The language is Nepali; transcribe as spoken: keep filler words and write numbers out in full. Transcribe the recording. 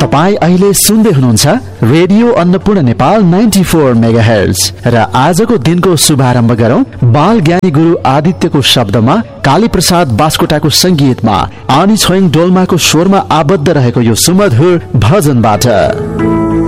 तपाईँ अहिले सुन्दै हुनुहुन्छ radio Annapurna Nepal ninety four megahertz र आजको दिनको शुभारम्भ गरौं बाल ज्ञानी गुरु आदित्यको शब्दमा काली प्रसाद बास्कोटाको संगीतमा आनी छोइङ डोल्माको स्वरमा आबद्ध रहेको यो सुमधुर भजनबाट।